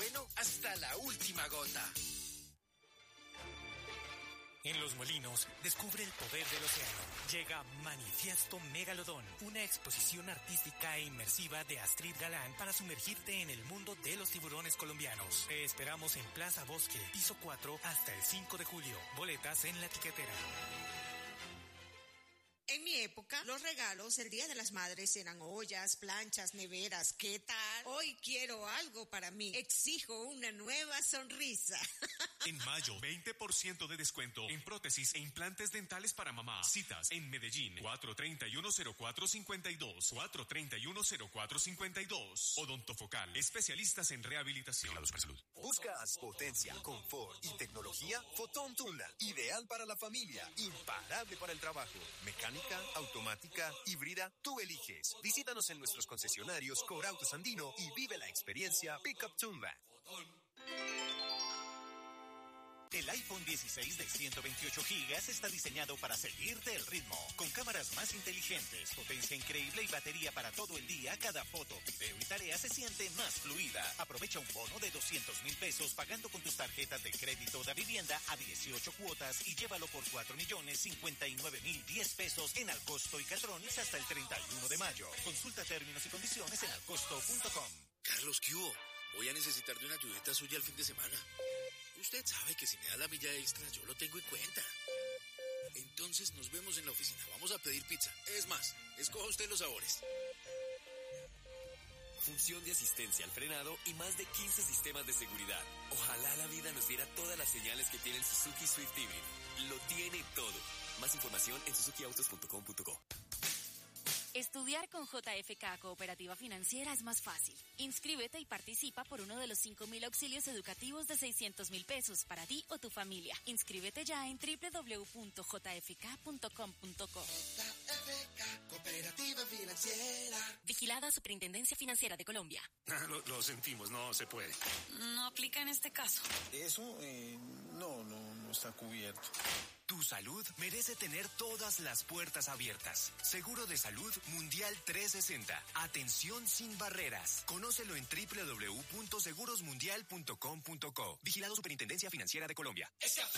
bueno hasta la última gota. En Los Molinos, descubre el poder del océano. Llega Manifiesto Megalodón, una exposición artística e inmersiva de Astrid Galán para sumergirte en el mundo de los tiburones colombianos. Te esperamos en Plaza Bosque, piso 4, hasta el 5 de julio. Boletas en la tiquetera. En mi época, los regalos el Día de las Madres eran ollas, planchas, neveras. ¿Qué tal? Hoy quiero algo para mí. Exijo una nueva sonrisa. En mayo, 20% de descuento en prótesis e implantes dentales para mamá. Citas en Medellín, 431-0452, 431-0452. Odontofocal, especialistas en rehabilitación. ¿Buscas potencia, confort y tecnología? Fotón Tundra, ideal para la familia, imparable para el trabajo. Mecánica, automática, híbrida, tú eliges. Visítanos en nuestros concesionarios Corautos Andino y vive la experiencia Pickup Tundra. El iPhone 16 de 128 GB está diseñado para seguirte el ritmo. Con cámaras más inteligentes, potencia increíble y batería para todo el día, cada foto, video y tarea se siente más fluida. Aprovecha un bono de 200,000 pesos pagando con tus tarjetas de crédito de vivienda a 18 cuotas y llévalo por 4,059,010 pesos en Alcosto y Catronics hasta el 31 de mayo. Consulta términos y condiciones en alcosto.com. Carlos, ¿qué hubo? Voy a necesitar de una ayudita suya el fin de semana. Usted sabe que si me da la milla extra, yo lo tengo en cuenta. Entonces nos vemos en la oficina. Vamos a pedir pizza. Es más, escoja usted los sabores. Función de asistencia al frenado y más de 15 sistemas de seguridad. Ojalá la vida nos diera todas las señales que tiene el Suzuki Swift Hybrid. Lo tiene todo. Más información en suzukiautos.com.co. Estudiar con JFK Cooperativa Financiera es más fácil. Inscríbete y participa por uno de los 5,000 auxilios educativos de 600,000 pesos para ti o tu familia. Inscríbete ya en www.jfk.com.co. JFK Cooperativa Financiera. Vigilada Superintendencia Financiera de Colombia. Lo sentimos, no se puede. No aplica en este caso. Eso no está cubierto. Tu salud merece tener todas las puertas abiertas. Seguro de Salud Mundial 360. Atención sin barreras. Conócelo en www.segurosmundial.com.co. Vigilado Superintendencia Financiera de Colombia.